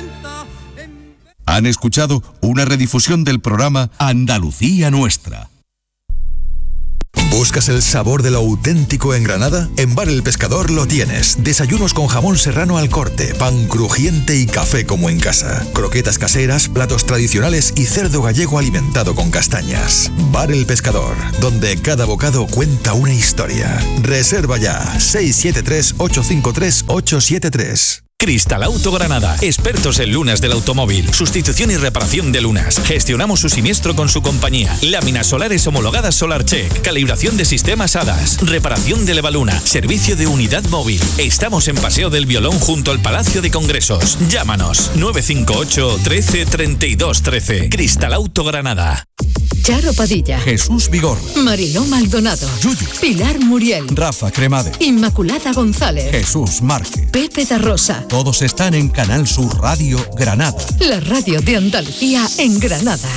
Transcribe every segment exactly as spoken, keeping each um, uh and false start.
Han escuchado una redifusión del programa Andalucía Nuestra. ¿Buscas el sabor de lo auténtico en Granada? En Bar El Pescador lo tienes. Desayunos con jamón serrano al corte, pan crujiente y café como en casa. Croquetas caseras, platos tradicionales y cerdo gallego alimentado con castañas. Bar El Pescador, donde cada bocado cuenta una historia. Reserva ya. seis siete tres, ocho cinco tres, ocho siete tres. Cristalauto Granada, expertos en lunas del automóvil, sustitución y reparación de lunas. Gestionamos su siniestro con su compañía. Láminas solares homologadas SolarCheck, calibración de sistemas A D A S, reparación de Levaluna, servicio de unidad móvil. Estamos en Paseo del Violón junto al Palacio de Congresos. Llámanos nueve cinco ocho, trece, treinta y dos, trece. Cristalauto Granada. Charo Padilla, Jesús Vigorra, Mariló Maldonado, Yuyu, Pilar Muriel, Rafa Cremade, Inmaculada González, Jesús Márquez, Pepe da Rosa. Todos están en Canal Sur Radio Granada. La radio de Andalucía en Granada.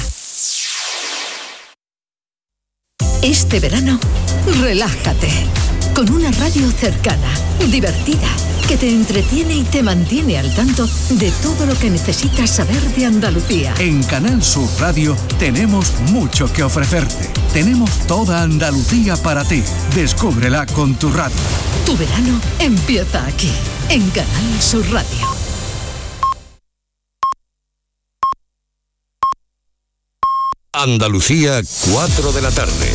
Este verano, relájate. Con una radio cercana, divertida, que te entretiene y te mantiene al tanto de todo lo que necesitas saber de Andalucía. En Canal Sur Radio tenemos mucho que ofrecerte. Tenemos toda Andalucía para ti. Descúbrela con tu radio. Tu verano empieza aquí, en Canal Sur Radio. Andalucía, cuatro de la tarde.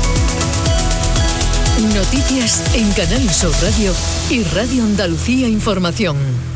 Noticias en Canal Sur Radio y Radio Andalucía Información.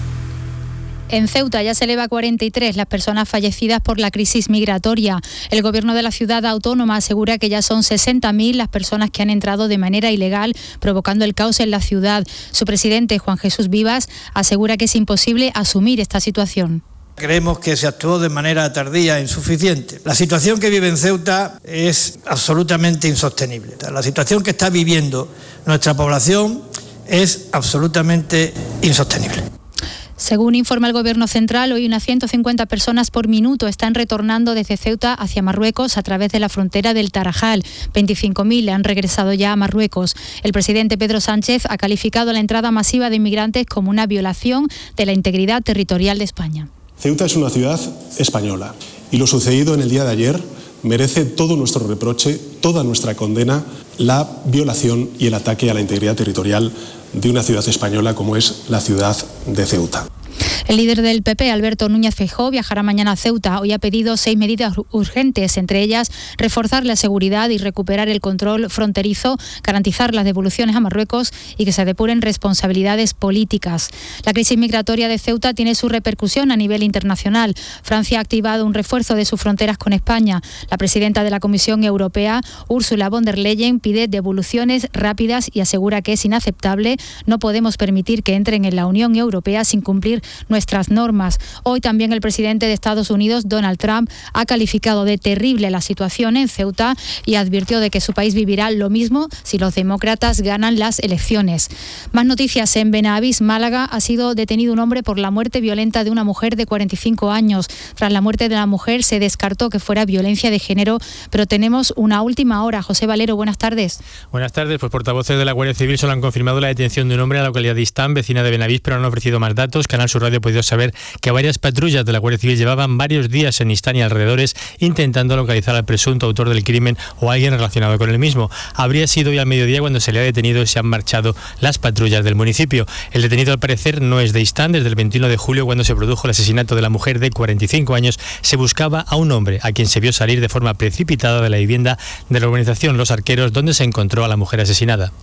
En Ceuta ya se eleva a cuarenta y tres las personas fallecidas por la crisis migratoria. El gobierno de la ciudad autónoma asegura que ya son sesenta mil las personas que han entrado de manera ilegal, provocando el caos en la ciudad. Su presidente, Juan Jesús Vivas, asegura que es imposible asumir esta situación. Creemos que se actuó de manera tardía e insuficiente. La situación que vive en Ceuta es absolutamente insostenible. La situación que está viviendo nuestra población es absolutamente insostenible. Según informa el Gobierno Central, hoy unas ciento cincuenta personas por minuto están retornando desde Ceuta hacia Marruecos a través de la frontera del Tarajal. veinticinco mil han regresado ya a Marruecos. El presidente Pedro Sánchez ha calificado la entrada masiva de inmigrantes como una violación de la integridad territorial de España. Ceuta es una ciudad española y lo sucedido en el día de ayer merece todo nuestro reproche, toda nuestra condena, la violación y el ataque a la integridad territorial de una ciudad española como es la ciudad de Ceuta. El líder del P P, Alberto Núñez Feijóo, viajará mañana a Ceuta. Hoy ha pedido seis medidas urgentes, entre ellas reforzar la seguridad y recuperar el control fronterizo, garantizar las devoluciones a Marruecos y que se depuren responsabilidades políticas. La crisis migratoria de Ceuta tiene su repercusión a nivel internacional. Francia ha activado un refuerzo de sus fronteras con España. La presidenta de la Comisión Europea, Ursula von der Leyen, pide devoluciones rápidas y asegura que es inaceptable. No podemos permitir que entren en la Unión Europea sin cumplir nuestras normas. Hoy también el presidente de Estados Unidos, Donald Trump, ha calificado de terrible la situación en Ceuta y advirtió de que su país vivirá lo mismo si los demócratas ganan las elecciones. Más noticias. En Benavís, Málaga, ha sido detenido un hombre por la muerte violenta de una mujer de cuarenta y cinco años. Tras la muerte de la mujer se descartó que fuera violencia de género, pero tenemos una última hora. José Valero, buenas tardes. Buenas tardes. Pues portavoces de la Guardia Civil solo han confirmado la detención de un hombre en la localidad de Istán, vecina de Benavís, pero no han ofrecido más datos. Canal Sur Radio ha podido saber que varias patrullas de la Guardia Civil llevaban varios días en Istán y alrededores intentando localizar al presunto autor del crimen o a alguien relacionado con el mismo. Habría sido hoy al mediodía cuando se le ha detenido y se han marchado las patrullas del municipio. El detenido, al parecer, no es de Istán. Desde el veintiuno de julio, cuando se produjo el asesinato de la mujer de cuarenta y cinco años, se buscaba a un hombre a quien se vio salir de forma precipitada de la vivienda de la urbanización Los Arqueros, donde se encontró a la mujer asesinada.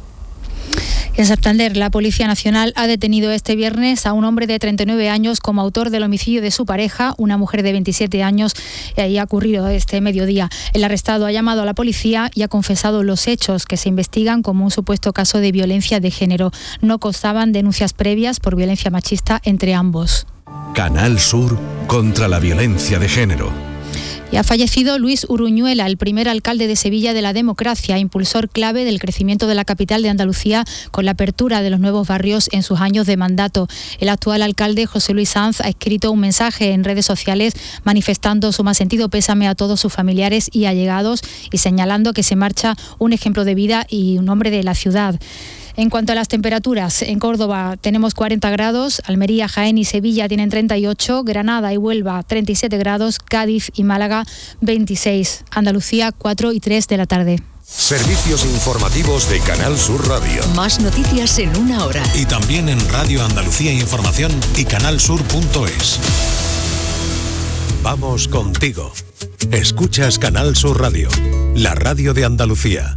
En Santander, la Policía Nacional ha detenido este viernes a un hombre de treinta y nueve años como autor del homicidio de su pareja, una mujer de veintisiete años, y ahí ha ocurrido este mediodía. El arrestado ha llamado a la policía y ha confesado los hechos que se investigan como un supuesto caso de violencia de género. No constaban denuncias previas por violencia machista entre ambos. Canal Sur contra la violencia de género. Y ha fallecido Luis Uruñuela, el primer alcalde de Sevilla de la democracia, impulsor clave del crecimiento de la capital de Andalucía con la apertura de los nuevos barrios en sus años de mandato. El actual alcalde, José Luis Sanz, ha escrito un mensaje en redes sociales manifestando su más sentido pésame a todos sus familiares y allegados y señalando que se marcha un ejemplo de vida y un hombre de la ciudad. En cuanto a las temperaturas, en Córdoba tenemos cuarenta grados, Almería, Jaén y Sevilla tienen treinta y ocho, Granada y Huelva treinta y siete grados, Cádiz y Málaga veintiséis, Andalucía cuatro y tres de la tarde. Servicios informativos de Canal Sur Radio. Más noticias en una hora. Y también en Radio Andalucía Información y canalsur punto es. Vamos contigo. Escuchas Canal Sur Radio, la radio de Andalucía.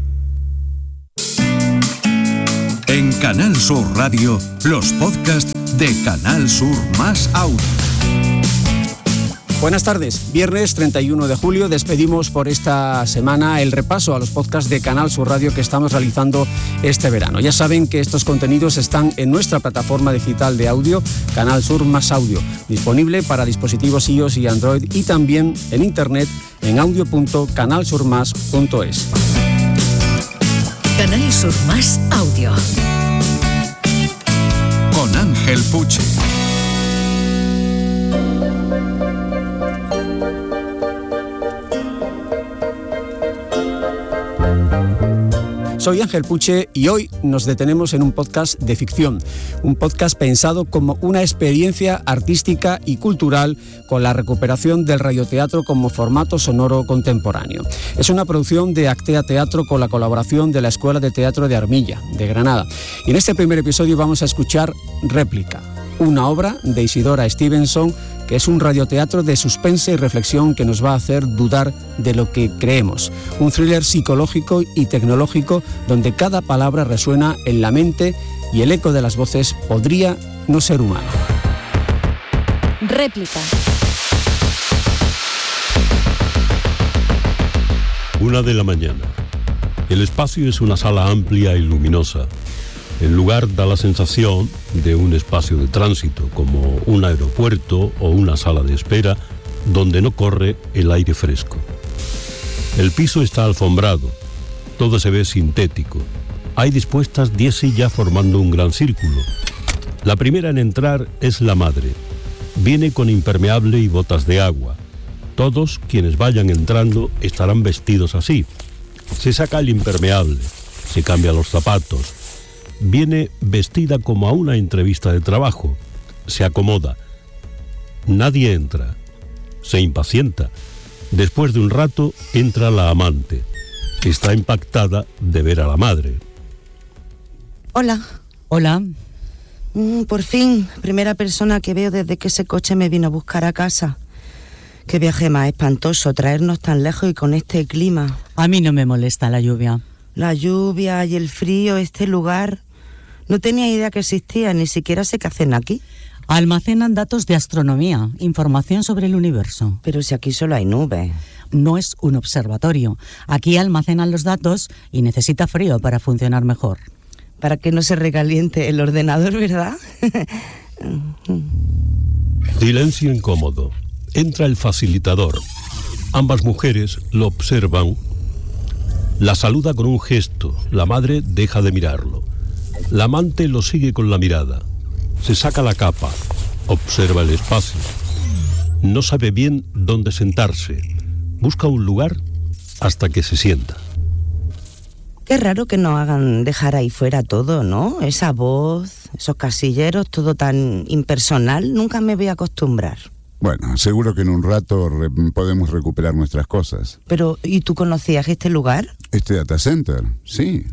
En Canal Sur Radio, los podcasts de Canal Sur Más Audio. Buenas tardes. Viernes treinta y uno de julio despedimos por esta semana el repaso a los podcasts de Canal Sur Radio que estamos realizando este verano. Ya saben que estos contenidos están en nuestra plataforma digital de audio, Canal Sur Más Audio, disponible para dispositivos iOS y Android y también en internet en audio punto canal sur más punto es. Canal Sur Más Audio. Con Ángel Puche. Soy Ángel Puche y hoy nos detenemos en un podcast de ficción, un podcast pensado como una experiencia artística y cultural con la recuperación del radioteatro como formato sonoro contemporáneo. Es una producción de Actea Teatro con la colaboración de la Escuela de Teatro de Armilla, de Granada. Y en este primer episodio vamos a escuchar Réplica, una obra de Isidora Stevenson que es un radioteatro de suspense y reflexión que nos va a hacer dudar de lo que creemos. Un thriller psicológico y tecnológico donde cada palabra resuena en la mente y el eco de las voces podría no ser humano. Réplica. Una de la mañana. El espacio es una sala amplia y luminosa. El lugar da la sensación de un espacio de tránsito, como un aeropuerto o una sala de espera, donde no corre el aire fresco. El piso está alfombrado, todo se ve sintético. Hay dispuestas diez sillas formando un gran círculo. La primera en entrar es la madre. Viene con impermeable y botas de agua. Todos quienes vayan entrando estarán vestidos así. Se saca el impermeable, se cambia los zapatos. Viene vestida como a una entrevista de trabajo. Se acomoda. Nadie entra. Se impacienta. Después de un rato entra la amante. Está impactada de ver a la madre. Hola. Hola. Mm, por fin, primera persona que veo desde que ese coche me vino a buscar a casa. Qué viaje más espantoso, traernos tan lejos y con este clima. A mí no me molesta la lluvia. La lluvia y el frío, este lugar... No tenía idea que existía, ni siquiera sé qué hacen aquí. Almacenan datos de astronomía, información sobre el universo. Pero si aquí solo hay nubes. No es un observatorio. Aquí almacenan los datos y necesita frío para funcionar mejor. Para que no se recaliente el ordenador, ¿verdad? Silencio incómodo. Entra el facilitador. Ambas mujeres lo observan. La saluda con un gesto. La madre deja de mirarlo. La amante lo sigue con la mirada. Se saca la capa. Observa el espacio. No sabe bien dónde sentarse. Busca un lugar hasta que se sienta. Qué raro que nos hagan dejar ahí fuera todo, ¿no? Esa voz, esos casilleros, todo tan impersonal. Nunca me voy a acostumbrar. Bueno, seguro que en un rato re- podemos recuperar nuestras cosas. Pero, ¿y tú conocías este lugar? Este data center, sí.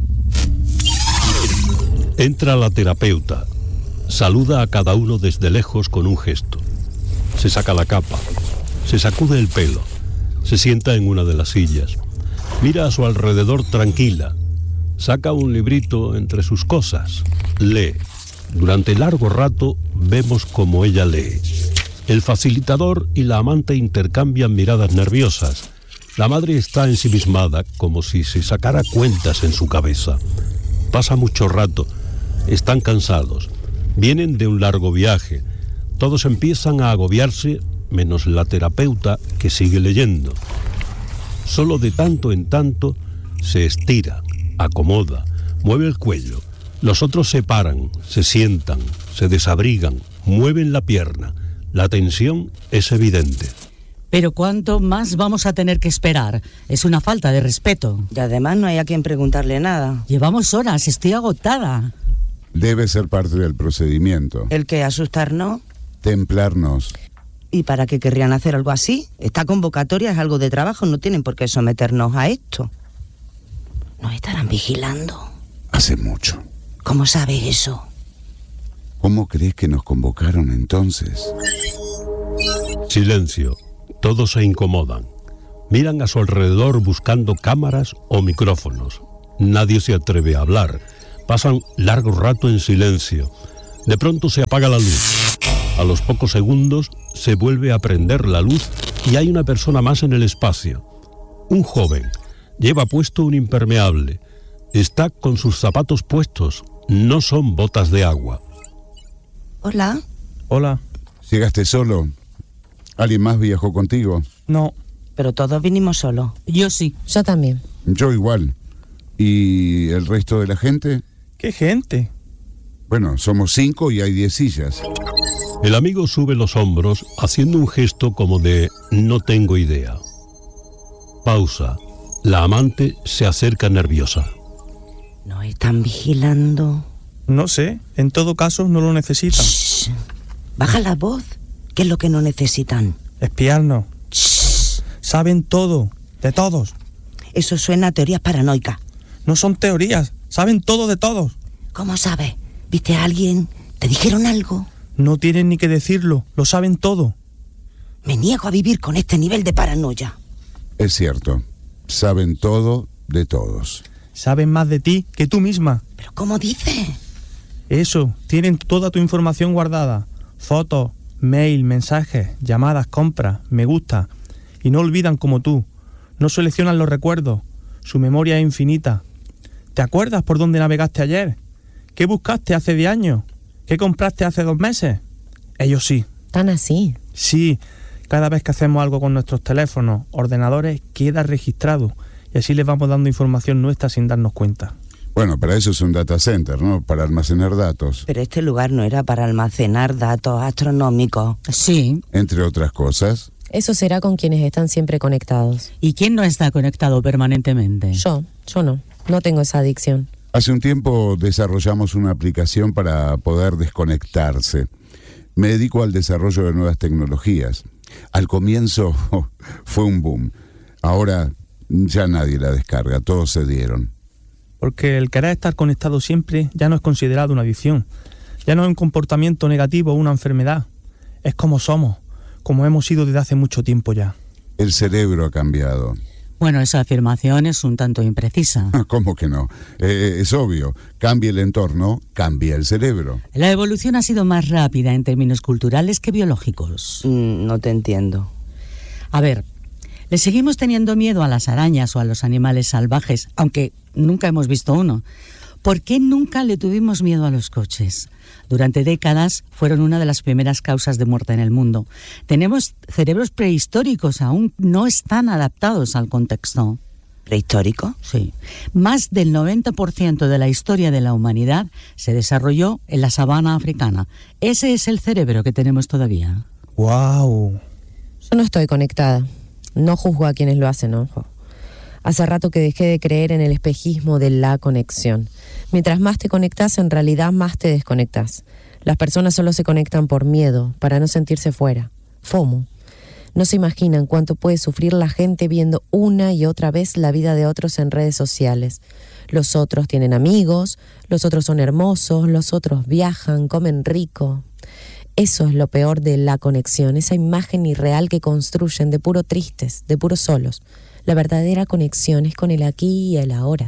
Entra la terapeuta. Saluda a cada uno desde lejos con un gesto. Se saca la capa. Se sacude el pelo. Se sienta en una de las sillas. Mira a su alrededor tranquila. Saca un librito entre sus cosas. Lee. Durante largo rato vemos cómo ella lee. El facilitador y la amante intercambian miradas nerviosas. La madre está ensimismada, como si se sacara cuentas en su cabeza. Pasa mucho rato. Están cansados. Vienen de un largo viaje. Todos empiezan a agobiarse, menos la terapeuta, que sigue leyendo. Solo de tanto en tanto se estira, acomoda, mueve el cuello. Los otros se paran, se sientan, se desabrigan, mueven la pierna. La tensión es evidente. Pero ¿cuánto más vamos a tener que esperar? Es una falta de respeto. Y además no hay a quien preguntarle nada. Llevamos horas, estoy agotada. Debe ser parte del procedimiento. ¿El que asustarnos? Templarnos. ¿Y para qué querrían hacer algo así? Esta convocatoria es algo de trabajo, no tienen por qué someternos a esto. ¿Nos estarán vigilando? Hace mucho. ¿Cómo sabes eso? ¿Cómo crees que nos convocaron entonces? Silencio. Todos se incomodan. Miran a su alrededor buscando cámaras o micrófonos. Nadie se atreve a hablar. Pasan largo rato en silencio. De pronto se apaga la luz. A los pocos segundos se vuelve a prender la luz y hay una persona más en el espacio. Un joven. Lleva puesto un impermeable. Está con sus zapatos puestos. No son botas de agua. Hola. Hola. ¿Llegaste solo? ¿Alguien más viajó contigo? No. Pero todos vinimos solos. Yo sí. Yo también. Yo igual. ¿Y el resto de la gente? ¿Qué gente? Bueno, somos cinco y hay diez sillas. El amigo sube los hombros haciendo un gesto como de no tengo idea. Pausa. La amante se acerca nerviosa. ¿Nos están vigilando? No sé. En todo caso, no lo necesitan. Shh. Baja la voz. ¿Qué es lo que no necesitan? Espiarnos. Shh. Saben todo. De todos. Eso suena a teorías paranoicas. No son teorías. Saben todo de todos. ¿Cómo sabes? ¿Viste a alguien? ¿Te dijeron algo? No tienen ni que decirlo. Lo saben todo. Me niego a vivir con este nivel de paranoia. Es cierto. Saben todo de todos. Saben más de ti que tú misma. ¿Pero cómo dices? Eso. Tienen toda tu información guardada. Fotos, mail, mensajes, llamadas, compras, me gusta. Y no olvidan como tú. No seleccionan los recuerdos. Su memoria es infinita. ¿Te acuerdas por dónde navegaste ayer? ¿Qué buscaste hace diez años? ¿Qué compraste hace dos meses? Ellos sí. ¿Tan así? Sí. Cada vez que hacemos algo con nuestros teléfonos, ordenadores, queda registrado. Y así les vamos dando información nuestra sin darnos cuenta. Bueno, para eso es un data center, ¿no? Para almacenar datos. Pero este lugar no era para almacenar datos astronómicos. Sí. Entre otras cosas. Eso será con quienes están siempre conectados. ¿Y quién no está conectado permanentemente? Yo, yo no. No tengo esa adicción. Hace un tiempo desarrollamos una aplicación para poder desconectarse. Me dedico al desarrollo de nuevas tecnologías. Al comienzo fue un boom. Ahora ya nadie la descarga, todos se dieron. Porque el querer estar conectado siempre ya no es considerado una adicción. Ya no es un comportamiento negativo o una enfermedad. Es como somos, como hemos sido desde hace mucho tiempo ya. El cerebro ha cambiado. Bueno, esa afirmación es un tanto imprecisa. ¿Cómo que no? Eh, es obvio. Cambia el entorno, cambia el cerebro. La evolución ha sido más rápida en términos culturales que biológicos. Mm, no te entiendo. A ver, le seguimos teniendo miedo a las arañas o a los animales salvajes, aunque nunca hemos visto uno. ¿Por qué nunca le tuvimos miedo a los coches? Durante décadas fueron una de las primeras causas de muerte en el mundo. Tenemos cerebros prehistóricos, aún no están adaptados al contexto. ¿Prehistórico? Sí. Más del noventa por ciento de la historia de la humanidad se desarrolló en la sabana africana. Ese es el cerebro que tenemos todavía. ¡Guau! Yo no estoy conectada. No juzgo a quienes lo hacen, ojo. Hace rato que dejé de creer en el espejismo de la conexión. Mientras más te conectas, en realidad más te desconectas. Las personas solo se conectan por miedo, para no sentirse fuera. FOMO. No se imaginan cuánto puede sufrir la gente viendo una y otra vez la vida de otros en redes sociales. Los otros tienen amigos, los otros son hermosos, los otros viajan, comen rico. Eso es lo peor de la conexión, esa imagen irreal que construyen de puro tristes, de puro solos. La verdadera conexión es con el aquí y el ahora.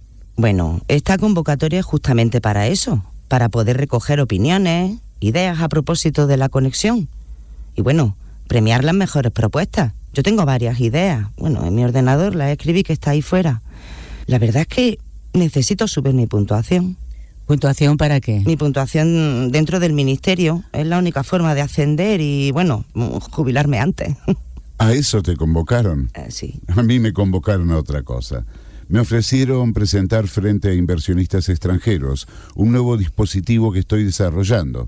Bueno, esta convocatoria es justamente para eso, para poder recoger opiniones, ideas a propósito de la conexión. Y bueno, premiar las mejores propuestas. Yo tengo varias ideas. Bueno, en mi ordenador las escribí que está ahí fuera. La verdad es que necesito subir mi puntuación. ¿Puntuación para qué? Mi puntuación dentro del ministerio. Es la única forma de ascender y, bueno, jubilarme antes. ¿A eso te convocaron? Eh, sí. A mí me convocaron a otra cosa. Me ofrecieron presentar frente a inversionistas extranjeros un nuevo dispositivo que estoy desarrollando.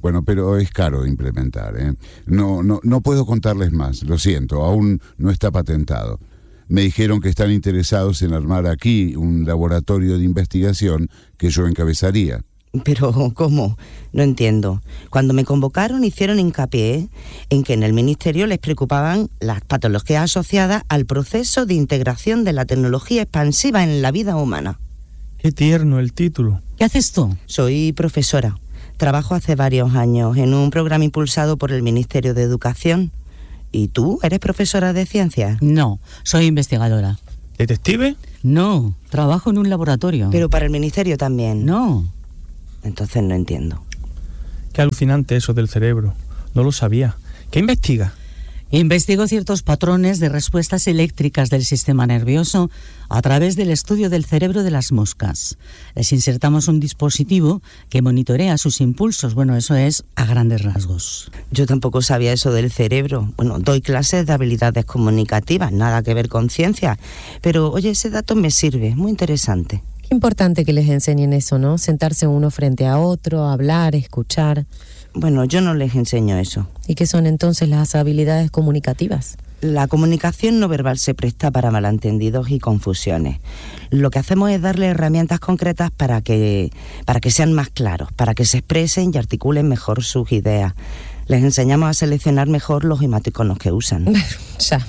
Bueno, pero es caro de implementar, ¿eh? No, no, no puedo contarles más, lo siento, aún no está patentado. Me dijeron que están interesados en armar aquí un laboratorio de investigación que yo encabezaría. Pero, ¿cómo? No entiendo. Cuando me convocaron hicieron hincapié en que en el Ministerio les preocupaban las patologías asociadas al proceso de integración de la tecnología expansiva en la vida humana. Qué tierno el título. ¿Qué haces tú? Soy profesora. Trabajo hace varios años en un programa impulsado por el Ministerio de Educación. ¿Y tú eres profesora de ciencias? No, soy investigadora. ¿Detective? No, trabajo en un laboratorio. ¿Pero para el Ministerio también? No. Entonces no entiendo. Qué alucinante eso del cerebro. No lo sabía. ¿Qué investiga? Investigo ciertos patrones de respuestas eléctricas del sistema nervioso a través del estudio del cerebro de las moscas. Les insertamos un dispositivo que monitorea sus impulsos. Bueno, eso es a grandes rasgos. Yo tampoco sabía eso del cerebro. Bueno, doy clases de habilidades comunicativas, nada que ver con ciencia. Pero, oye, ese dato me sirve, muy interesante. Qué importante que les enseñen eso, ¿no? Sentarse uno frente a otro, hablar, escuchar. Bueno, yo no les enseño eso. ¿Y qué son entonces las habilidades comunicativas? La comunicación no verbal se presta para malentendidos y confusiones. Lo que hacemos es darle herramientas concretas para que, para que sean más claros, para que se expresen y articulen mejor sus ideas. Les enseñamos a seleccionar mejor los emoticonos que usan. Ya.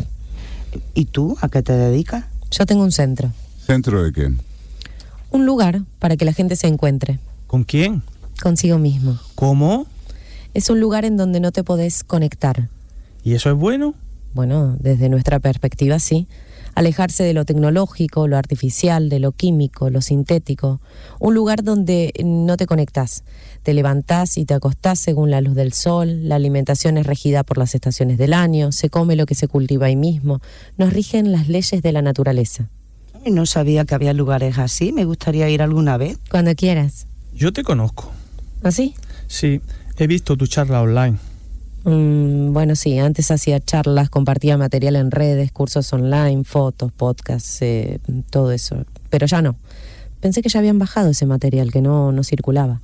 ¿Y tú a qué te dedicas? Yo tengo un centro. ¿Centro de qué? Un lugar para que la gente se encuentre. ¿Con quién? Consigo mismo. ¿Cómo? Es un lugar en donde no te podés conectar. ¿Y eso es bueno? Bueno, desde nuestra perspectiva sí. Alejarse de lo tecnológico, lo artificial, de lo químico, lo sintético. Un lugar donde no te conectás. Te levantás y te acostás según la luz del sol, la alimentación es regida por las estaciones del año, se come lo que se cultiva ahí mismo, nos rigen las leyes de la naturaleza. No sabía que había lugares así, me gustaría ir alguna vez. Cuando quieras. Yo te conozco. ¿Así? Sí, he visto tu charla online. Mm, bueno, sí, antes hacía charlas, compartía material en redes, cursos online, fotos, podcasts, eh, todo eso. Pero ya no. Pensé que ya habían bajado ese material, que no, no circulaba.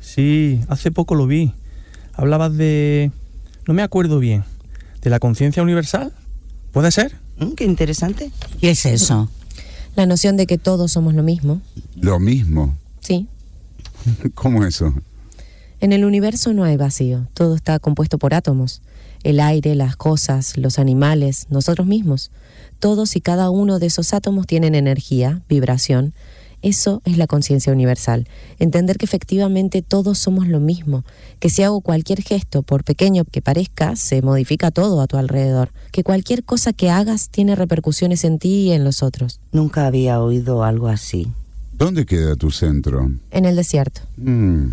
Sí, hace poco lo vi. Hablabas de... no me acuerdo bien. ¿De la conciencia universal? ¿Puede ser? Mm, qué interesante. ¿Qué es eso? La noción de que todos somos lo mismo. ¿Lo mismo? Sí. ¿Cómo eso? En el universo no hay vacío, todo está compuesto por átomos. El aire, las cosas, los animales, nosotros mismos. Todos y cada uno de esos átomos tienen energía, vibración. Eso es la conciencia universal. Entender que efectivamente todos somos lo mismo. Que si hago cualquier gesto, por pequeño que parezca, se modifica todo a tu alrededor. Que cualquier cosa que hagas tiene repercusiones en ti y en los otros. Nunca había oído algo así. ¿Dónde queda tu centro? En el desierto. Mm,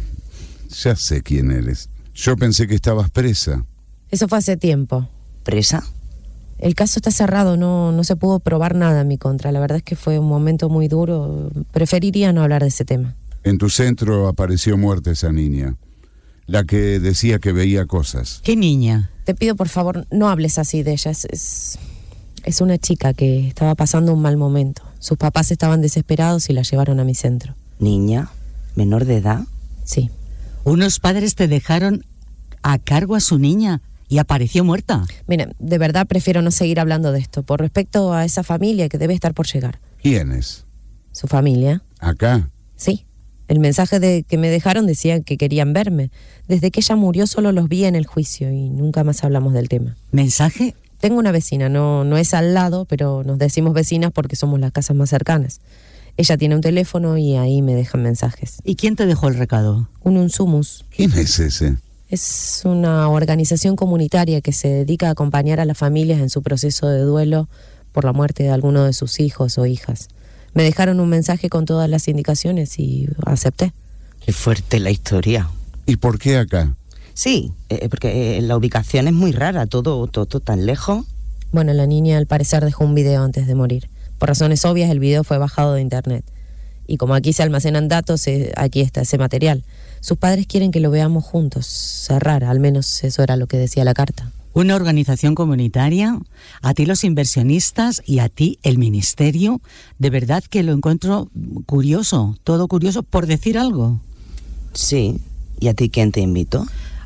ya sé quién eres. Yo pensé que estabas presa. Eso fue hace tiempo. ¿Presa? El caso está cerrado, no, no se pudo probar nada en mi contra. La verdad es que fue un momento muy duro. Preferiría no hablar de ese tema. En tu centro apareció muerta esa niña. La que decía que veía cosas. ¿Qué niña? Te pido por favor, no hables así de ella. Es, es, es una chica que estaba pasando un mal momento. Sus papás estaban desesperados y la llevaron a mi centro. ¿Niña? ¿Menor de edad? Sí. ¿Unos padres te dejaron a cargo a su niña y apareció muerta? Mira, de verdad prefiero no seguir hablando de esto, por respecto a esa familia que debe estar por llegar. ¿Quién es? ¿Su familia? ¿Acá? Sí. El mensaje de que me dejaron decía que querían verme. Desde que ella murió solo los vi en el juicio y nunca más hablamos del tema. ¿Mensaje? Tengo una vecina, no, no es al lado, pero nos decimos vecinas porque somos las casas más cercanas. Ella tiene un teléfono y ahí me dejan mensajes. ¿Y quién te dejó el recado? Un Unsumus. ¿Quién es ese? Es una organización comunitaria que se dedica a acompañar a las familias en su proceso de duelo por la muerte de alguno de sus hijos o hijas. Me dejaron un mensaje con todas las indicaciones y acepté. Qué fuerte la historia. ¿Y por qué acá? Sí, eh, porque eh, la ubicación es muy rara, todo, todo, todo tan lejos. Bueno, la niña al parecer dejó un video antes de morir. Por razones obvias el video fue bajado de internet. Y como aquí se almacenan datos, eh, aquí está ese material. Sus padres quieren que lo veamos juntos, cerrar, al menos eso era lo que decía la carta. Una organización comunitaria, a ti los inversionistas y a ti el ministerio, de verdad que lo encuentro curioso, todo curioso, por decir algo. Sí, ¿y a ti quién te invitó?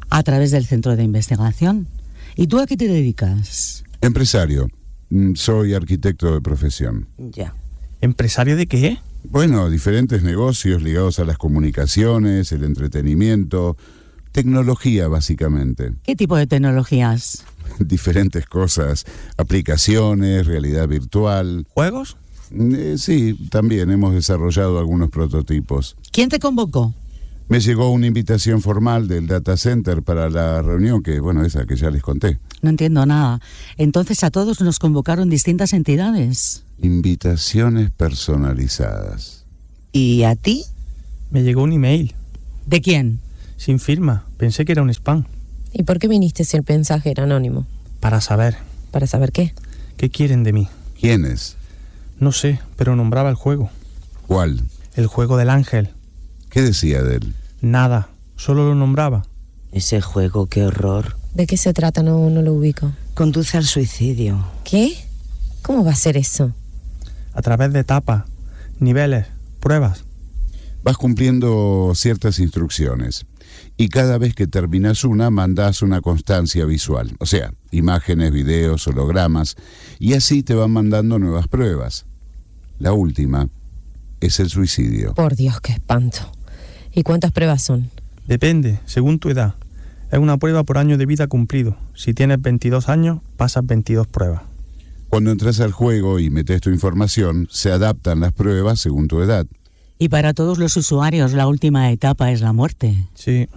a través del centro de investigación. ¿Y tú a qué te dedicas? Empresario. Soy arquitecto de profesión. Ya. ¿Empresario de qué? Bueno, diferentes negocios ligados a las comunicaciones, el entretenimiento, tecnología básicamente. ¿Qué tipo de tecnologías? Diferentes cosas, aplicaciones, realidad virtual. ¿Juegos? Eh, sí, también hemos desarrollado algunos prototipos. ¿Quién te convocó? Me llegó una invitación formal del data center para la reunión, que bueno, esa que ya les conté. No entiendo nada. Entonces a todos nos convocaron distintas entidades. Invitaciones personalizadas. ¿Y a ti? Me llegó un email. ¿De quién? Sin firma. Pensé que era un spam. ¿Y por qué viniste si el mensaje era anónimo? Para saber. ¿Para saber qué? ¿Qué quieren de mí? ¿Quiénes? No sé, pero nombraba el juego. ¿Cuál? El juego del ángel. ¿Qué decía de él? Nada, solo lo nombraba. Ese juego, qué horror. ¿De qué se trata? No, no lo ubico. Conduce al suicidio. ¿Qué? ¿Cómo va a ser eso? A través de etapas, niveles, pruebas. Vas cumpliendo ciertas instrucciones y cada vez que terminas una mandás una constancia visual, o sea, imágenes, videos, hologramas, y así te van mandando nuevas pruebas. La última es el suicidio. Por Dios, qué espanto. ¿Y cuántas pruebas son? Depende, según tu edad. Es una prueba por año de vida cumplido. Si tienes veintidós años, pasas veintidós pruebas. Cuando entras al juego y metes tu información, se adaptan las pruebas según tu edad. Y para todos los usuarios la última etapa es la muerte. Sí.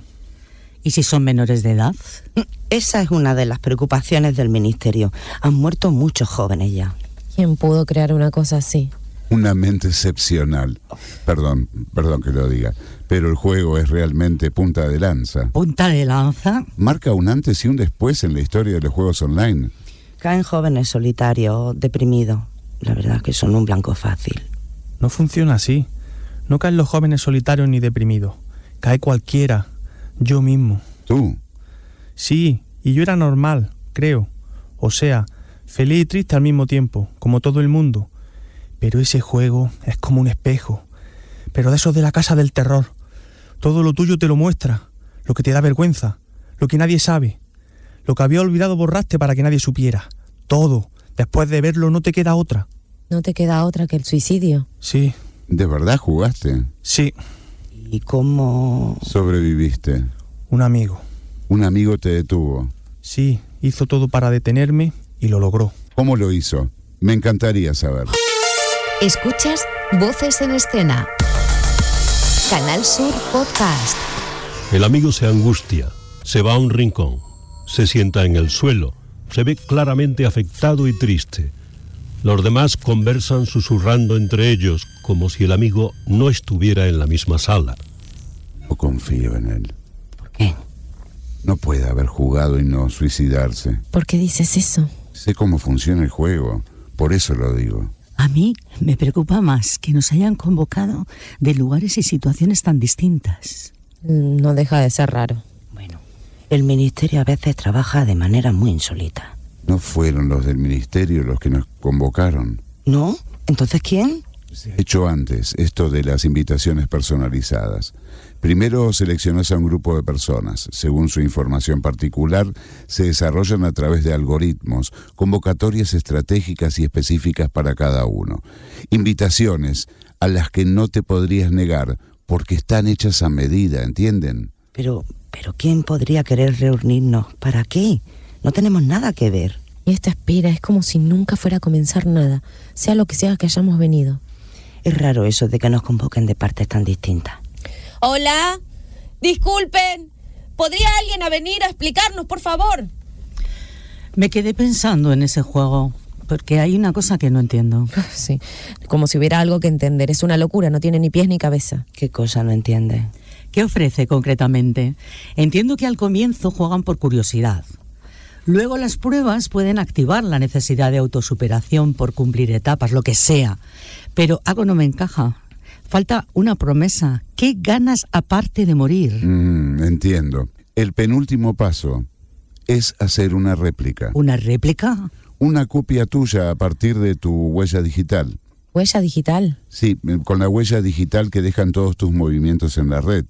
¿Y si son menores de edad? Esa es una de las preocupaciones del ministerio. Han muerto muchos jóvenes ya. ¿Quién pudo crear una cosa así? Una mente excepcional. Perdón, perdón que lo diga, pero el juego es realmente punta de lanza. ¿Punta de lanza? Marca un antes y un después en la historia de los juegos online. Caen jóvenes solitarios, deprimidos. La verdad que son un blanco fácil. No funciona así. No caen los jóvenes solitarios ni deprimidos. Cae cualquiera. Yo mismo. ¿Tú? Sí, y yo era normal, creo. O sea, feliz y triste al mismo tiempo, como todo el mundo. Pero ese juego es como un espejo. Pero de esos de la casa del terror. Todo lo tuyo te lo muestra. Lo que te da vergüenza. Lo que nadie sabe. Lo que había olvidado borraste para que nadie supiera. Todo. Después de verlo no te queda otra. ¿No te queda otra que el suicidio? Sí. ¿De verdad jugaste? Sí. ¿Y cómo sobreviviste? Un amigo. ¿Un amigo te detuvo? Sí, hizo todo para detenerme y lo logró. ¿Cómo lo hizo? Me encantaría saber. Escuchas Voces en Escena. Canal Sur Podcast. El amigo se angustia, se va a un rincón, se sienta en el suelo, se ve claramente afectado y triste. Los demás conversan susurrando entre ellos, como si el amigo no estuviera en la misma sala. No confío en él. ¿Por qué? No puede haber jugado y no suicidarse. ¿Por qué dices eso? Sé cómo funciona el juego, por eso lo digo. A mí me preocupa más que nos hayan convocado de lugares y situaciones tan distintas. No deja de ser raro. Bueno, el ministerio a veces trabaja de manera muy insólita. No fueron los del ministerio los que nos convocaron. ¿No? ¿Entonces quién? Se ha hecho antes esto de las invitaciones personalizadas. Primero seleccionas a un grupo de personas. Según su información particular, se desarrollan a través de algoritmos, convocatorias estratégicas y específicas para cada uno. Invitaciones a las que no te podrías negar porque están hechas a medida, ¿entienden? Pero, pero ¿quién podría querer reunirnos? ¿Para qué? No tenemos nada que ver. Y esta espera es como si nunca fuera a comenzar nada, sea lo que sea que hayamos venido. Es raro eso de que nos convoquen de partes tan distintas. Hola, disculpen, ¿podría alguien a venir a explicarnos, por favor? Me quedé pensando en ese juego, porque hay una cosa que no entiendo. Sí, como si hubiera algo que entender. Es una locura, no tiene ni pies ni cabeza. ¿Qué cosa no entiende? ¿Qué ofrece concretamente? Entiendo que al comienzo juegan por curiosidad. Luego las pruebas pueden activar la necesidad de autosuperación por cumplir etapas, lo que sea. Pero algo no me encaja. Falta una promesa. ¿Qué ganas aparte de morir? Mm, entiendo. El penúltimo paso es hacer una réplica. ¿Una réplica? Una copia tuya a partir de tu huella digital. ¿Huella digital? Sí, con la huella digital que dejan todos tus movimientos en la red.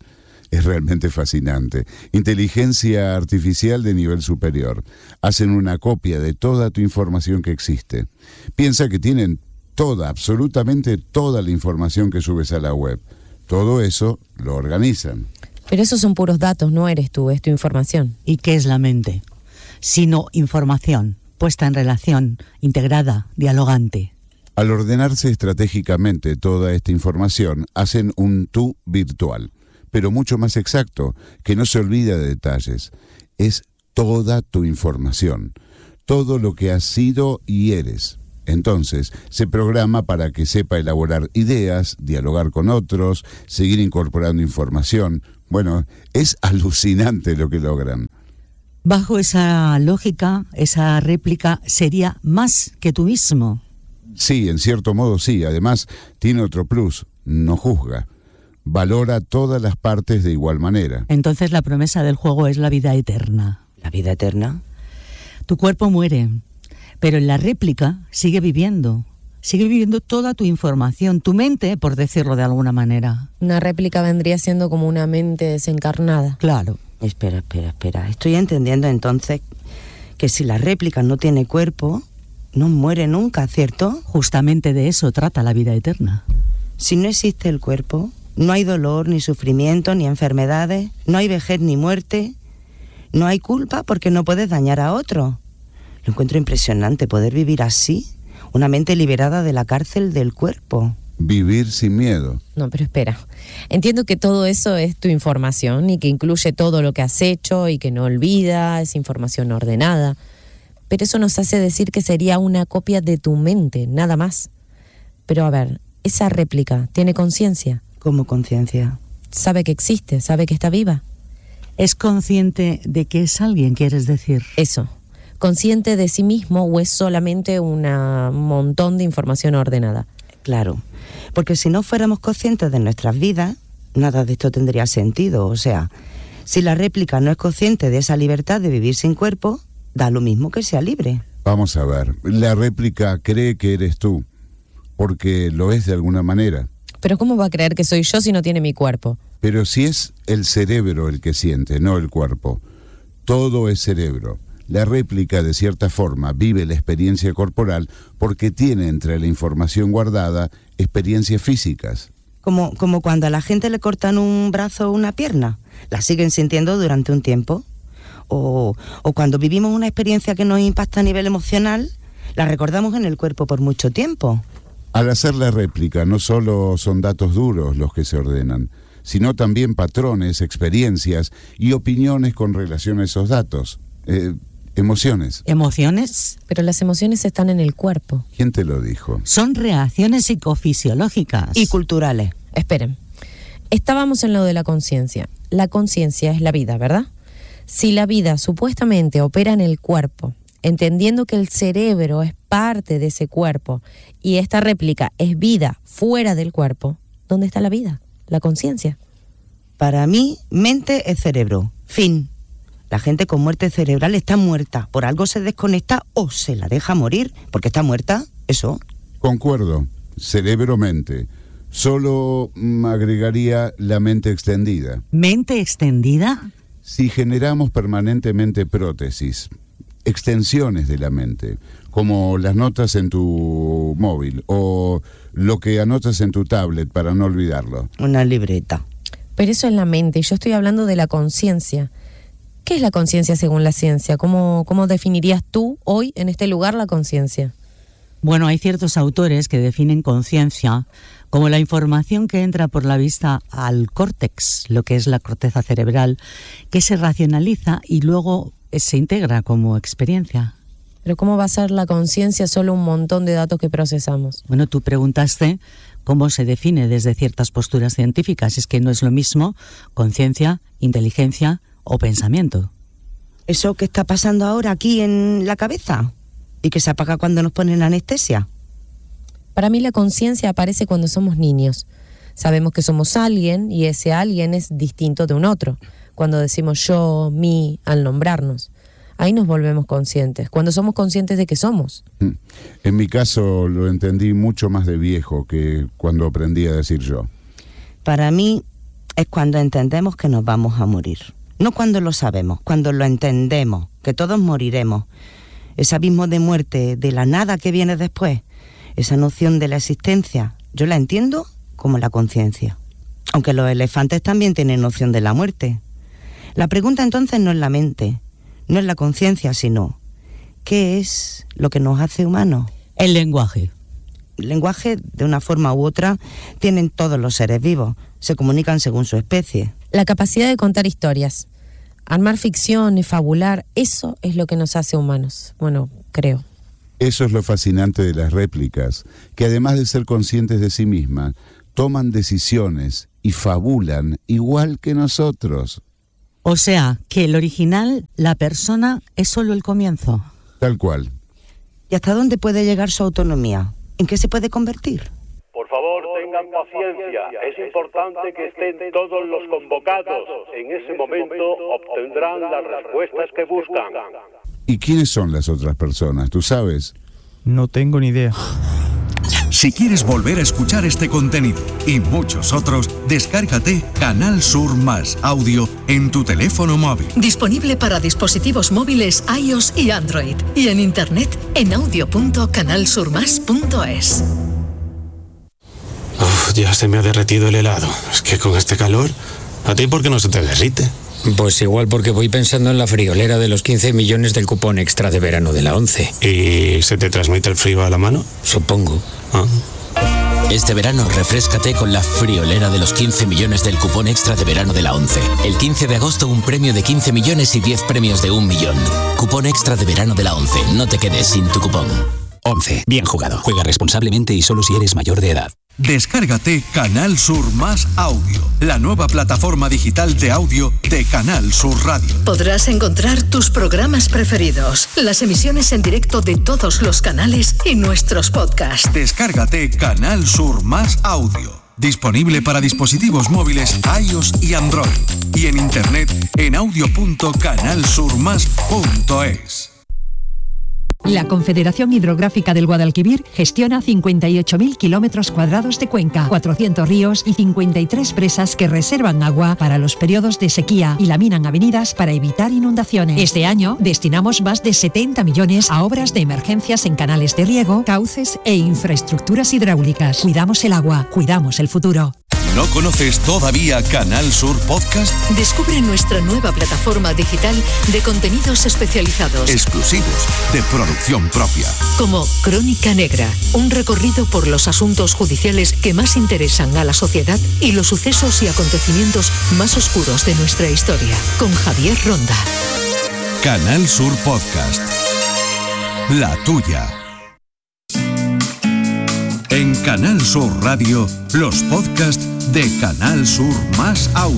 Es realmente fascinante. Inteligencia artificial de nivel superior. Hacen una copia de toda tu información que existe. Piensa que tienen toda, absolutamente toda la información que subes a la web. Todo eso lo organizan. Pero esos son puros datos, no eres tú, es tu información. ¿Y qué es la mente? Sino información, puesta en relación, integrada, dialogante. Al ordenarse estratégicamente toda esta información, hacen un tú virtual, pero mucho más exacto, que no se olvida de detalles. Es toda tu información, todo lo que has sido y eres. Entonces, se programa para que sepa elaborar ideas, dialogar con otros, seguir incorporando información. Bueno, es alucinante lo que logran. Bajo esa lógica, esa réplica sería más que tú mismo. Sí, en cierto modo sí. Además, tiene otro plus, no juzga. Valora todas las partes de igual manera. Entonces la promesa del juego es la vida eterna. ¿La vida eterna? Tu cuerpo muere, pero en la réplica sigue viviendo. Sigue viviendo toda tu información, tu mente, por decirlo de alguna manera. Una réplica vendría siendo como una mente desencarnada. Claro. Espera, espera, espera. Estoy entendiendo entonces que si la réplica no tiene cuerpo, no muere nunca, ¿cierto? Justamente de eso trata la vida eterna. Si no existe el cuerpo, no hay dolor, ni sufrimiento, ni enfermedades, no hay vejez ni muerte, no hay culpa porque no puedes dañar a otro. Lo encuentro impresionante poder vivir así, una mente liberada de la cárcel del cuerpo. Vivir sin miedo. No, pero espera. Entiendo que todo eso es tu información y que incluye todo lo que has hecho y que no olvida, es información ordenada. Pero eso nos hace decir que sería una copia de tu mente, nada más. Pero a ver, esa réplica tiene conciencia. ¿Cómo conciencia? Sabe que existe, sabe que está viva. ¿Es consciente de que es alguien, quieres decir? Eso. ¿Consciente de sí mismo o es solamente un montón de información ordenada? Claro, porque si no fuéramos conscientes de nuestras vidas, nada de esto tendría sentido. O sea, si la réplica no es consciente de esa libertad de vivir sin cuerpo, da lo mismo que sea libre. Vamos a ver, la réplica cree que eres tú, porque lo es de alguna manera. Pero ¿cómo va a creer que soy yo si no tiene mi cuerpo? Pero si es el cerebro el que siente, no el cuerpo. Todo es cerebro. La réplica, de cierta forma, vive la experiencia corporal porque tiene entre la información guardada experiencias físicas. Como, como cuando a la gente le cortan un brazo o una pierna, la siguen sintiendo durante un tiempo. O, o cuando vivimos una experiencia que nos impacta a nivel emocional, la recordamos en el cuerpo por mucho tiempo. Al hacer la réplica, no solo son datos duros los que se ordenan, sino también patrones, experiencias y opiniones con relación a esos datos. Eh, emociones. ¿Emociones? Pero las emociones están en el cuerpo. ¿Quién te lo dijo? Son reacciones psicofisiológicas. Y culturales. Esperen. Estábamos en lo de la conciencia. La conciencia es la vida, ¿verdad? Si la vida supuestamente opera en el cuerpo, entendiendo que el cerebro es parte de ese cuerpo y esta réplica es vida fuera del cuerpo, ¿dónde está la vida? La conciencia. Para mí, mente es cerebro. Fin. La gente con muerte cerebral está muerta. Por algo se desconecta o se la deja morir, porque está muerta, eso. Concuerdo. Cerebro-mente. Solo mm, agregaría la mente extendida. ¿Mente extendida? Si generamos permanentemente prótesis, extensiones de la mente, como las notas en tu móvil o lo que anotas en tu tablet para no olvidarlo. Una libreta. Pero eso es la mente y yo estoy hablando de la conciencia. ¿Qué es la conciencia según la ciencia? ¿Cómo, cómo definirías tú hoy en este lugar la conciencia? Bueno, hay ciertos autores que definen conciencia como la información que entra por la vista al córtex, lo que es la corteza cerebral, que se racionaliza y luego se integra como experiencia. ¿Pero cómo va a ser la conciencia solo un montón de datos que procesamos? Bueno, tú preguntaste cómo se define desde ciertas posturas científicas. Es que no es lo mismo conciencia, inteligencia o pensamiento. ¿Eso que está pasando ahora aquí en la cabeza? ¿Y que se apaga cuando nos ponen anestesia? Para mí la conciencia aparece cuando somos niños. Sabemos que somos alguien y ese alguien es distinto de un otro. Cuando decimos yo, mí, al nombrarnos. Ahí nos volvemos conscientes, cuando somos conscientes de que somos. En mi caso lo entendí mucho más de viejo que cuando aprendí a decir yo. Para mí, es cuando entendemos que nos vamos a morir. No cuando lo sabemos, cuando lo entendemos, que todos moriremos. Ese abismo de muerte, de la nada que viene después, esa noción de la existencia, yo la entiendo como la conciencia. Aunque los elefantes también tienen noción de la muerte. La pregunta entonces no es la mente, no es la conciencia, sino ¿qué es lo que nos hace humanos? El lenguaje. El lenguaje, de una forma u otra, tienen todos los seres vivos. Se comunican según su especie. La capacidad de contar historias. Armar ficción y fabular, eso es lo que nos hace humanos. Bueno, creo. Eso es lo fascinante de las réplicas, que además de ser conscientes de sí mismas, toman decisiones y fabulan igual que nosotros. O sea, que el original, la persona, es solo el comienzo. Tal cual. ¿Y hasta dónde puede llegar su autonomía? ¿En qué se puede convertir? Por favor, tengan paciencia. Es importante que estén todos los convocados. En ese momento obtendrán las respuestas que buscan. ¿Y quiénes son las otras personas? ¿Tú sabes? No tengo ni idea. Si quieres volver a escuchar este contenido y muchos otros, descárgate Canal Sur Más Audio en tu teléfono móvil. Disponible para dispositivos móviles iOS y Android. Y en internet en audio punto canal sur más punto es. Uf, ya se me ha derretido el helado. Es que con este calor, ¿a ti por qué no se te derrite? Pues igual porque voy pensando en la friolera de los quince millones del cupón extra de verano de la ONCE. ¿Y se te transmite el frío a la mano? Supongo. Ah. Este verano refréscate con la friolera de los quince millones del cupón extra de verano de la ONCE. El quince de agosto un premio de quince millones y diez premios de un millón. Cupón extra de verano de la ONCE. No te quedes sin tu cupón. ONCE. Bien jugado. Juega responsablemente y solo si eres mayor de edad. Descárgate Canal Sur Más Audio, la nueva plataforma digital de audio de Canal Sur Radio. Podrás encontrar tus programas preferidos, las emisiones en directo de todos los canales y nuestros podcasts. Descárgate Canal Sur Más Audio, disponible para dispositivos móviles iOS y Android, y en internet en audio punto canal sur más punto es. La Confederación Hidrográfica del Guadalquivir gestiona cincuenta y ocho mil kilómetros cuadrados de cuenca, cuatrocientos ríos y cincuenta y tres presas que reservan agua para los periodos de sequía y laminan avenidas para evitar inundaciones. Este año destinamos más de setenta millones a obras de emergencias en canales de riego, cauces e infraestructuras hidráulicas. Cuidamos el agua, cuidamos el futuro. ¿No conoces todavía Canal Sur Podcast? Descubre nuestra nueva plataforma digital de contenidos especializados. Exclusivos, de producción propia. Como Crónica Negra, un recorrido por los asuntos judiciales que más interesan a la sociedad y los sucesos y acontecimientos más oscuros de nuestra historia. Con Javier Ronda. Canal Sur Podcast. La tuya. En Canal Sur Radio, los podcasts de Canal Sur Más Audio.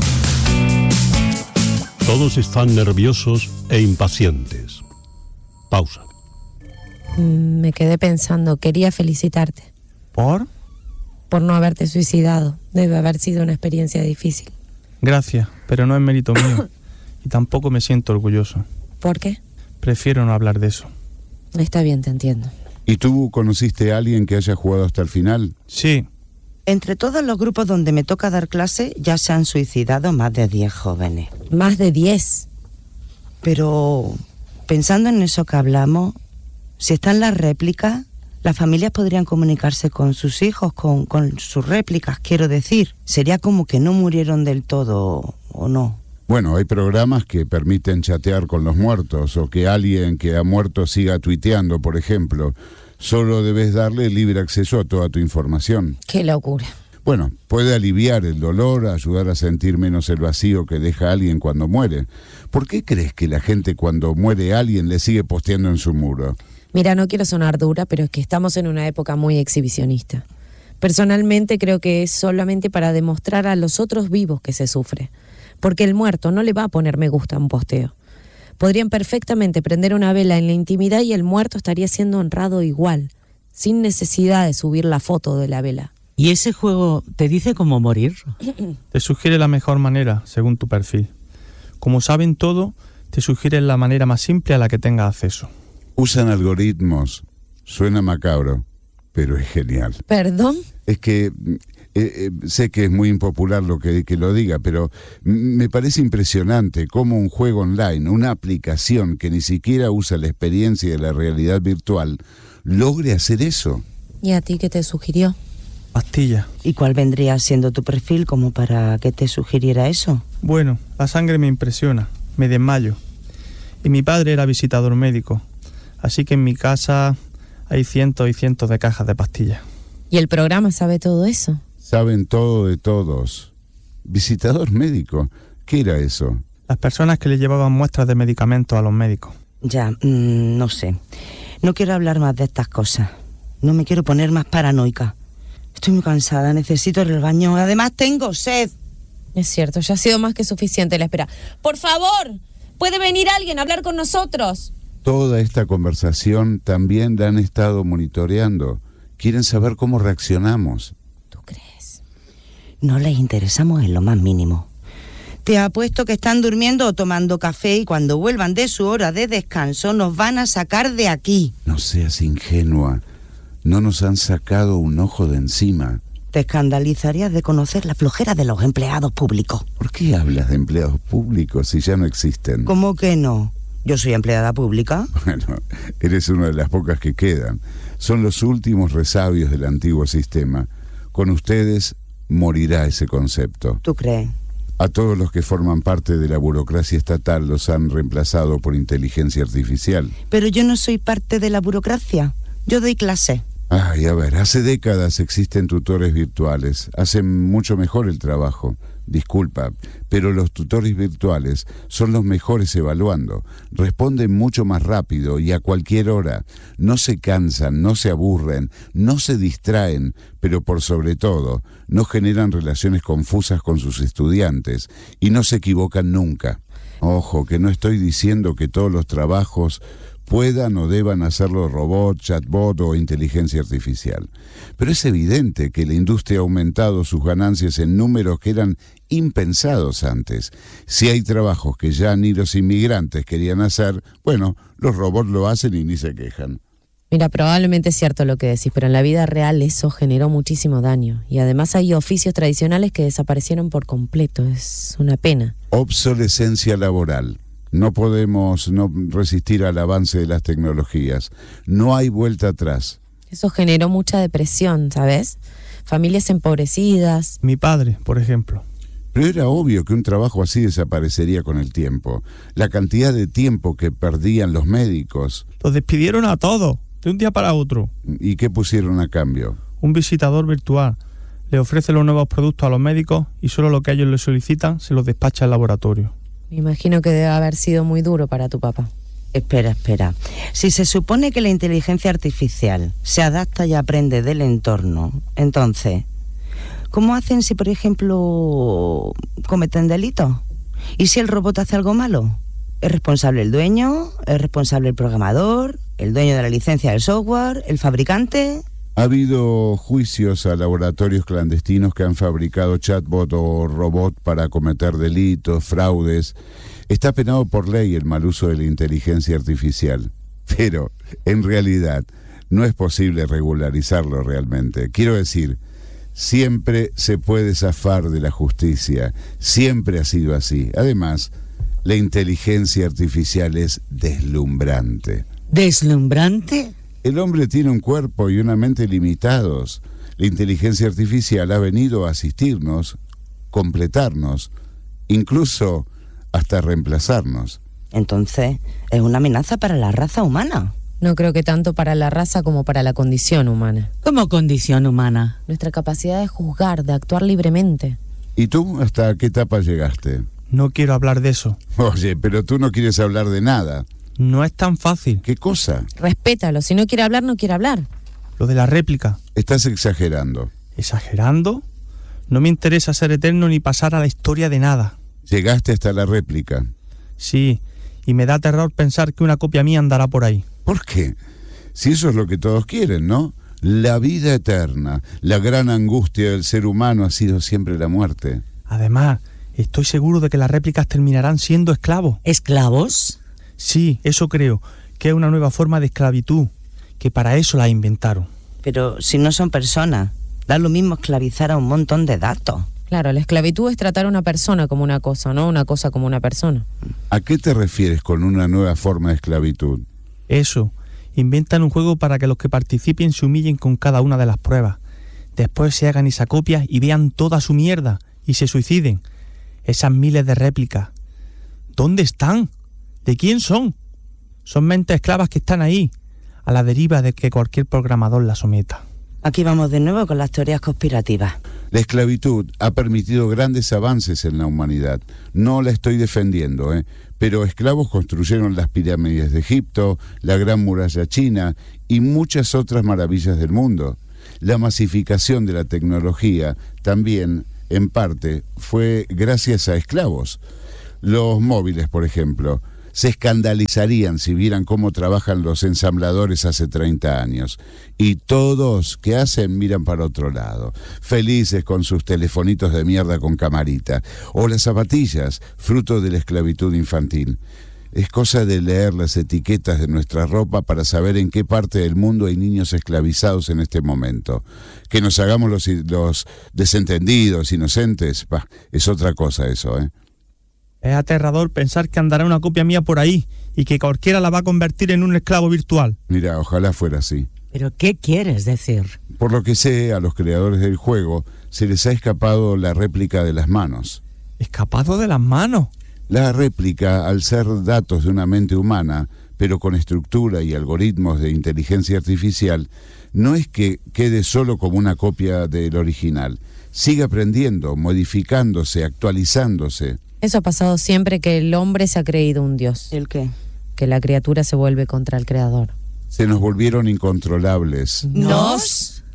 Todos están nerviosos e impacientes. Pausa. Me quedé pensando, quería felicitarte. ¿Por? Por no haberte suicidado. Debe haber sido una experiencia difícil. Gracias, pero no es mérito mío. Y tampoco me siento orgulloso. ¿Por qué? Prefiero no hablar de eso. Está bien, te entiendo. ¿Y tú conociste a alguien que haya jugado hasta el final? Sí. Entre todos los grupos donde me toca dar clase ya se han suicidado más de diez jóvenes. ¿Más de diez? Pero pensando en eso que hablamos, si están las réplicas, las familias podrían comunicarse con sus hijos, con, con sus réplicas, quiero decir. Sería como que no murieron del todo, ¿o no? Bueno, hay programas que permiten chatear con los muertos, o que alguien que ha muerto siga tuiteando, por ejemplo. Solo debes darle libre acceso a toda tu información. ¡Qué locura! Bueno, puede aliviar el dolor, ayudar a sentir menos el vacío que deja alguien cuando muere. ¿Por qué crees que la gente cuando muere alguien le sigue posteando en su muro? Mira, no quiero sonar dura, pero es que estamos en una época muy exhibicionista. Personalmente creo que es solamente para demostrar a los otros vivos que se sufre. Porque el muerto no le va a poner me gusta a un posteo. Podrían perfectamente prender una vela en la intimidad y el muerto estaría siendo honrado igual, sin necesidad de subir la foto de la vela. ¿Y ese juego te dice cómo morir? Te sugiere la mejor manera, según tu perfil. Como saben todo, te sugieren la manera más simple a la que tengas acceso. Usan algoritmos. Suena macabro, pero es genial. ¿Perdón? Es que Eh, eh, sé que es muy impopular lo que, que lo diga, pero me parece impresionante cómo un juego online, una aplicación que ni siquiera usa la experiencia de la realidad virtual, logre hacer eso. ¿Y a ti qué te sugirió? Pastilla. ¿Y cuál vendría siendo tu perfil como para que te sugiriera eso? Bueno, la sangre me impresiona, me desmayo. Y mi padre era visitador médico, así que en mi casa hay cientos y cientos de cajas de pastillas. ¿Y el programa sabe todo eso? Saben todo de todos. Visitador médico, ¿qué era eso? Las personas que le llevaban muestras de medicamentos a los médicos. Ya, mmm, no sé. No quiero hablar más de estas cosas. No me quiero poner más paranoica. Estoy muy cansada, necesito ir al baño. Además tengo sed. Es cierto, ya ha sido más que suficiente la espera. Por favor, ¿puede venir alguien a hablar con nosotros? Toda esta conversación también la han estado monitoreando. Quieren saber cómo reaccionamos. No les interesamos en lo más mínimo. Te apuesto que están durmiendo o tomando café y cuando vuelvan de su hora de descanso nos van a sacar de aquí. No seas ingenua. No nos han sacado un ojo de encima. Te escandalizarías de conocer la flojera de los empleados públicos. ¿Por qué hablas de empleados públicos si ya no existen? ¿Cómo que no? ¿Yo soy empleada pública? Bueno, eres una de las pocas que quedan. Son los últimos resabios del antiguo sistema. Con ustedes morirá ese concepto. ¿Tú crees? A todos los que forman parte de la burocracia estatal los han reemplazado por inteligencia artificial. Pero yo no soy parte de la burocracia. Yo doy clase. Ay, a ver, hace décadas existen tutores virtuales. Hacen mucho mejor el trabajo. Disculpa, pero los tutores virtuales son los mejores evaluando. Responden mucho más rápido y a cualquier hora. No se cansan, no se aburren, no se distraen, pero por sobre todo, no generan relaciones confusas con sus estudiantes y no se equivocan nunca. Ojo, que no estoy diciendo que todos los trabajos puedan o deban hacerlo robot, chatbot o inteligencia artificial. Pero es evidente que la industria ha aumentado sus ganancias en números que eran impensados antes. Si hay trabajos que ya ni los inmigrantes querían hacer, bueno, los robots lo hacen y ni se quejan. Mira, probablemente es cierto lo que decís, pero en la vida real eso generó muchísimo daño. Y además hay oficios tradicionales que desaparecieron por completo. Es una pena. Obsolescencia laboral. No podemos no resistir al avance de las tecnologías. No hay vuelta atrás. Eso generó mucha depresión, ¿sabes? Familias empobrecidas. Mi padre, por ejemplo. Pero era obvio que un trabajo así desaparecería con el tiempo. La cantidad de tiempo que perdían los médicos. Los despidieron a todos, de un día para otro. ¿Y qué pusieron a cambio? Un visitador virtual. Le ofrece los nuevos productos a los médicos y solo lo que ellos le solicitan se los despacha al laboratorio. Me imagino que debe haber sido muy duro para tu papá. Espera, espera. Si se supone que la inteligencia artificial se adapta y aprende del entorno, entonces, ¿cómo hacen si, por ejemplo, cometen delitos? ¿Y si el robot hace algo malo? ¿Es responsable el dueño? ¿Es responsable el programador? ¿El dueño de la licencia del software? ¿El fabricante? Ha habido juicios a laboratorios clandestinos que han fabricado chatbot o robot para cometer delitos, fraudes. Está penado por ley el mal uso de la inteligencia artificial. Pero, en realidad, no es posible regularizarlo realmente. Quiero decir, siempre se puede zafar de la justicia. Siempre ha sido así. Además, la inteligencia artificial es deslumbrante. ¿Deslumbrante? El hombre tiene un cuerpo y una mente limitados. La inteligencia artificial ha venido a asistirnos, completarnos, incluso hasta reemplazarnos. Entonces, es una amenaza para la raza humana. No creo que tanto para la raza como para la condición humana. ¿Cómo condición humana? Nuestra capacidad de juzgar, de actuar libremente. ¿Y tú hasta qué etapa llegaste? No quiero hablar de eso. Oye, pero tú no quieres hablar de nada. No es tan fácil. ¿Qué cosa? Respétalo, si no quiere hablar, no quiere hablar. Lo de la réplica. Estás exagerando. ¿Exagerando? No me interesa ser eterno ni pasar a la historia de nada. Llegaste hasta la réplica. Sí, y me da terror pensar que una copia mía andará por ahí. ¿Por qué? Si eso es lo que todos quieren, ¿no? La vida eterna, la gran angustia del ser humano ha sido siempre la muerte. Además, estoy seguro de que las réplicas terminarán siendo esclavos. ¿Esclavos? Sí, eso creo, que es una nueva forma de esclavitud, que para eso la inventaron. Pero si no son personas, Da lo mismo esclavizar a un montón de datos. Claro, la esclavitud es tratar a una persona como una cosa, no una cosa como una persona. ¿A qué te refieres con una nueva forma de esclavitud? Eso. Inventan un juego para que los que participen se humillen con cada una de las pruebas. Después se hagan esa copia y vean toda su mierda y se suiciden. Esas miles de réplicas. ¿Dónde están? ¿De quién son? Son mentes esclavas que están ahí, a la deriva de que cualquier programador la someta. Aquí vamos de nuevo con las teorías conspirativas. La esclavitud ha permitido grandes avances en la humanidad. No la estoy defendiendo, ¿eh? Pero esclavos construyeron las pirámides de Egipto, la Gran Muralla China y muchas otras maravillas del mundo. La masificación de la tecnología también, en parte, fue gracias a esclavos. Los móviles, por ejemplo, se escandalizarían si vieran cómo trabajan los ensambladores hace treinta años. Y todos, ¿qué hacen? Miran para otro lado, felices con sus telefonitos de mierda con camarita. O las zapatillas, fruto de la esclavitud infantil. Es cosa de leer las etiquetas de nuestra ropa para saber en qué parte del mundo hay niños esclavizados en este momento. Que nos hagamos los, los desentendidos, inocentes, bah, es otra cosa eso, ¿eh? Es aterrador pensar que andará una copia mía por ahí y que cualquiera la va a convertir en un esclavo virtual. Mira, ojalá fuera así. ¿Pero qué quieres decir? Por lo que sé, a los creadores del juego se les ha escapado la réplica de las manos. ¿Escapado de las manos? La réplica, al ser datos de una mente humana, pero con estructura y algoritmos de inteligencia artificial, no es que quede solo como una copia del original. Sigue aprendiendo, modificándose, actualizándose. Eso ha pasado siempre que el hombre se ha creído un dios. ¿El qué? Que la criatura se vuelve contra el creador. Se nos volvieron incontrolables. ¿Nos?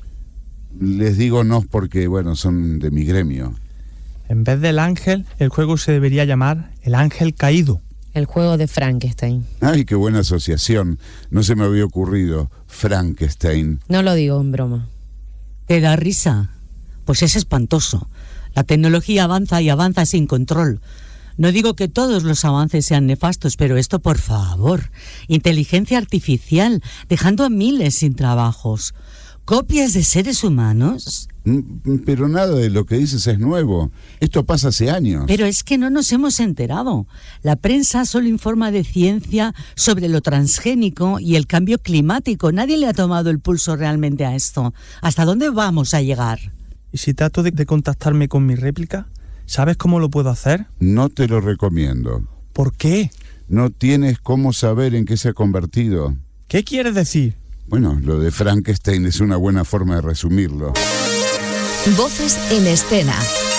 Les digo nos porque, bueno, son de mi gremio. En vez del ángel, el juego se debería llamar El Ángel Caído. El juego de Frankenstein. Ay, qué buena asociación. No se me había ocurrido. Frankenstein. No lo digo en broma. ¿Te da risa? Pues es espantoso. La tecnología avanza y avanza sin control. No digo que todos los avances sean nefastos, pero esto, por favor. Inteligencia artificial, dejando a miles sin trabajos. ¿Copias de seres humanos? Pero nada de lo que dices es nuevo. Esto pasa hace años. Pero es que no nos hemos enterado. La prensa solo informa de ciencia sobre lo transgénico y el cambio climático. Nadie le ha tomado el pulso realmente a esto. ¿Hasta dónde vamos a llegar? ¿Y si trato de, de contactarme con mi réplica? ¿Sabes cómo lo puedo hacer? No te lo recomiendo. ¿Por qué? No tienes cómo saber en qué se ha convertido. ¿Qué quieres decir? Bueno, lo de Frankenstein es una buena forma de resumirlo. Voces en escena.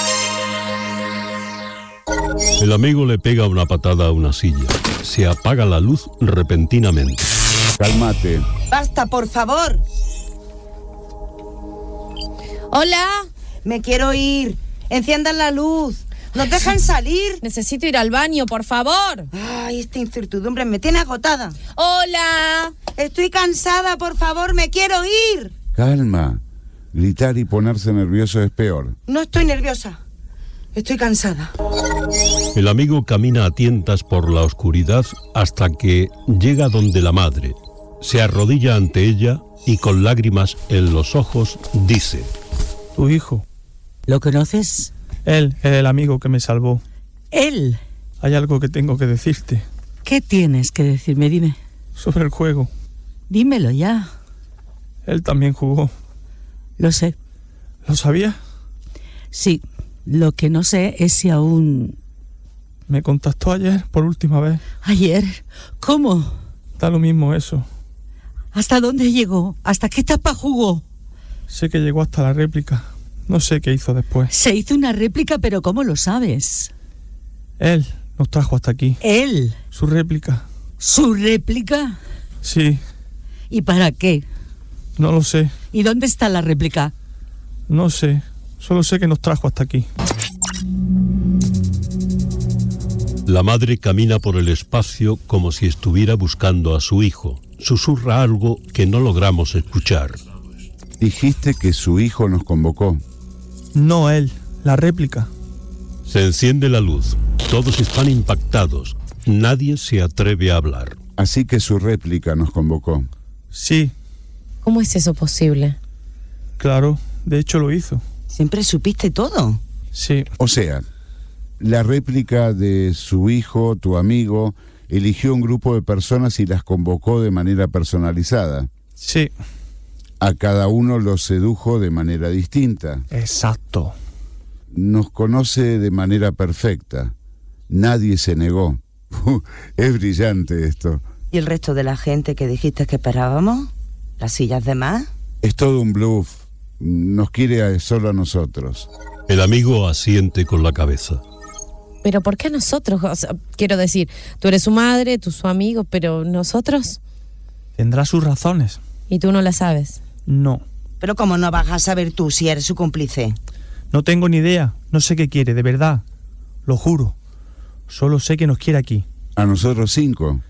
El amigo le pega una patada a una silla. Se apaga la luz repentinamente. Cálmate. ¡Basta, por favor! Hola. Me quiero ir. Enciendan la luz. ¿Nos dejan salir? Necesito ir al baño, por favor. Ay, esta incertidumbre me tiene agotada. Hola. Estoy cansada, por favor, me quiero ir. Calma. Gritar y ponerse nervioso es peor. No estoy nerviosa. Estoy cansada. El amigo camina a tientas por la oscuridad hasta que llega donde la madre. Se arrodilla ante ella y con lágrimas en los ojos dice: Tu hijo. ¿Lo conoces? Él es el amigo que me salvó. ¿Él? Hay algo que tengo que decirte. ¿Qué tienes que decirme? Dime. Sobre el juego. Dímelo ya. Él también jugó. Lo sé. ¿Lo sabía? Sí. Lo que no sé es si aún... Me contactó ayer por última vez. ¿Ayer? ¿Cómo? Da lo mismo eso. ¿Hasta dónde llegó? ¿Hasta qué etapa jugó? Sé que llegó hasta la réplica. No sé qué hizo después. Se hizo una réplica, pero ¿cómo lo sabes? Él nos trajo hasta aquí. ¿Él? Su réplica. ¿Su réplica? Sí. ¿Y para qué? No lo sé. ¿Y dónde está la réplica? No sé. Solo sé que nos trajo hasta aquí. La madre camina por el espacio como si estuviera buscando a su hijo. Susurra algo que no logramos escuchar. Dijiste que su hijo nos convocó. No él, la réplica. Se enciende la luz. Todos están impactados. Nadie se atreve a hablar. Así que su réplica nos convocó. Sí. ¿Cómo es eso posible? Claro, de hecho lo hizo. ¿Siempre supiste todo? Sí. O sea, la réplica de su hijo, tu amigo, eligió un grupo de personas y las convocó de manera personalizada. Sí. A cada uno los sedujo de manera distinta. Exacto. Nos conoce de manera perfecta. Nadie se negó. Es brillante esto. ¿Y el resto de la gente que dijiste que esperábamos? ¿Las sillas de más? Es todo un bluff. Nos quiere a- solo a nosotros. El amigo asiente con la cabeza. Pero ¿por qué a nosotros? O sea, quiero decir, tú eres su madre, tú su amigo, pero nosotros, Tendrá sus razones. y tú no las sabes. No. Pero ¿cómo no vas a saber tú si eres su cómplice? No tengo ni idea. No sé qué quiere, de verdad. Lo juro. Solo sé que nos quiere aquí. A nosotros cinco.